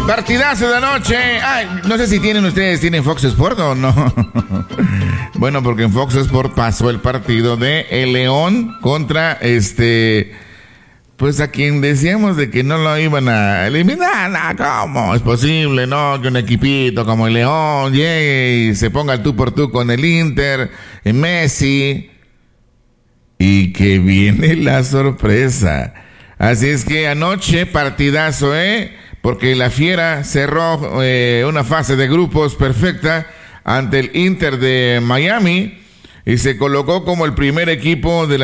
Partidazo de noche. Ay, no sé si tienen Fox Sport o no. Bueno, porque en Fox Sport pasó el partido de el León contra pues a quien decíamos de que no lo iban a eliminar. No, ¿cómo es posible, no? Que un equipito como el León llegue y se ponga el tú por tú con el Inter, en Messi. Y que viene la sorpresa. Así es que anoche partidazo, porque la Fiera cerró una fase de grupos perfecta ante el Inter de Miami y se colocó como el primer equipo de la